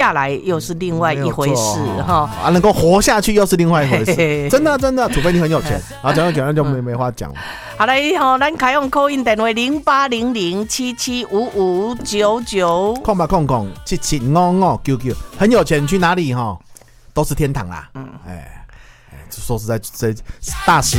下来又是另外一回事哈。 能够活下去又是另外一回事，真的，除非你很有钱啊，讲到钱就没话讲了。 好来吼，咱开用 call in 电话0800775599， 空775599，很有钱去哪里哈，都是天堂啦。说实在，这大时